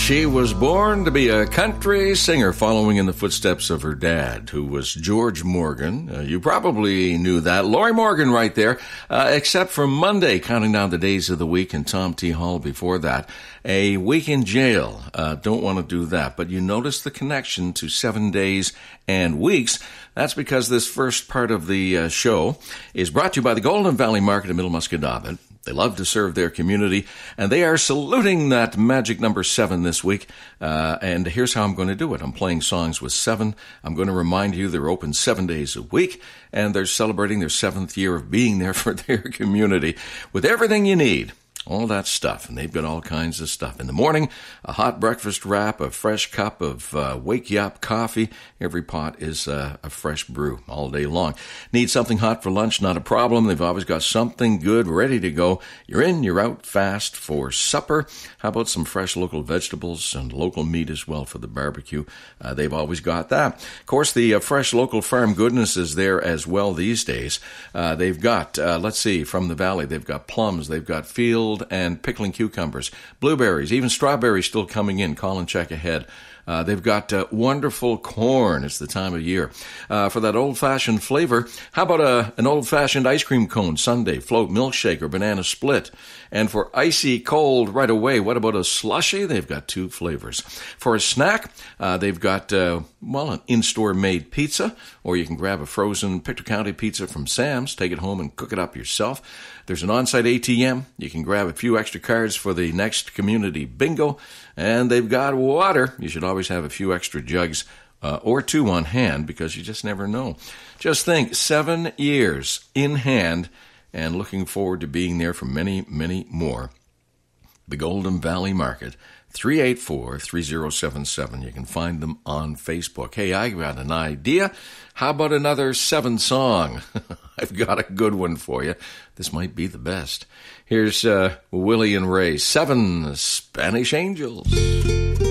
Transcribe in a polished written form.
She was born to be a country singer, following in the footsteps of her dad, who was George Morgan. You probably knew that. Lorrie Morgan right there, except for Monday, counting down the days of the week, and Tom T. Hall before that. A week in jail. Don't want to do that. But you notice the connection to 7 days and weeks. That's because this first part of the show is brought to you by the Golden Valley Market in Middle Musquodoboit. They love to serve their community, and they are saluting that magic number 7 this week. And here's how I'm going to do it. I'm playing songs with 7. I'm going to remind you they're open 7 days a week, and they're celebrating their 7th year of being there for their community with everything you need. All that stuff, and they've got all kinds of stuff. In the morning, a hot breakfast wrap, a fresh cup of Wake You Up coffee. Every pot is a fresh brew all day long. Need something hot for lunch? Not a problem. They've always got something good ready to go. You're in, you're out fast for supper. How about some fresh local vegetables and local meat as well for the barbecue? They've always got that. Of course, the fresh local farm goodness is there as well these days. They've got, let's see, from the valley, they've got plums, they've got field and pickling cucumbers, blueberries, even strawberries still coming in. Call and check ahead. They've got wonderful corn. It's the time of year. For that old-fashioned flavor, how about an old-fashioned ice cream cone, sundae, float, milkshake, or banana split? And for icy cold right away, what about a slushie? They've got 2 flavors. For a snack, they've got, an in-store made pizza, or you can grab a frozen Pictou County pizza from Sam's, take it home and cook it up yourself. There's an on-site ATM. You can grab a few extra cards for the next community bingo. And they've got water. You should always have a few extra jugs or 2 on hand, because you just never know. Just think, 7 years in hand, and looking forward to being there for many, many more. The Golden Valley Market, 384-3077. You can find them on Facebook. Hey, I got an idea. How about another 7 song? I've got a good one for you. This might be the best. Here's Willie and Ray, 7 Spanish Angels.